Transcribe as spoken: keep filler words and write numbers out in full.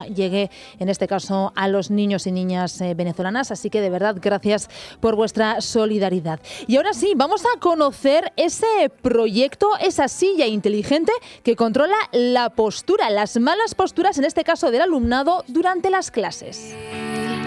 llegue, en este caso, a los niños y niñas eh, venezolanas. Así que, de verdad, gracias por vuestra solidaridad. Y ahora sí, vamos a conocer ese proyecto, esa silla inteligente que controla la postura, las malas posturas, en este caso del alumnado, durante las clases.